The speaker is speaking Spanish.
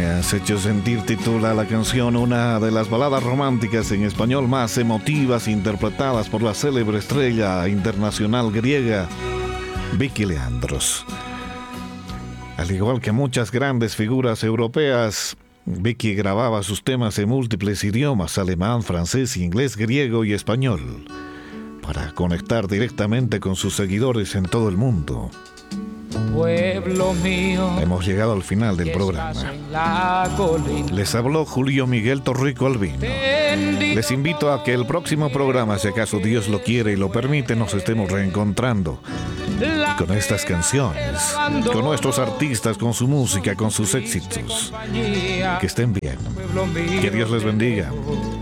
Me has hecho sentir titula la canción, una de las baladas románticas en español más emotivas interpretadas por la célebre estrella internacional griega Vicky Leandros. Al igual que muchas grandes figuras europeas, Vicky grababa sus temas en múltiples idiomas: alemán, francés, inglés, griego y español, para conectar directamente con sus seguidores en todo el mundo. Pueblo mío, hemos llegado al final del programa. Les habló Julio Miguel Torrico Albino. Les invito a que el próximo programa, si acaso Dios lo quiere y lo permite, nos estemos reencontrando con estas canciones, con nuestros artistas, con su música, con sus éxitos. Que estén bien. Que Dios les bendiga.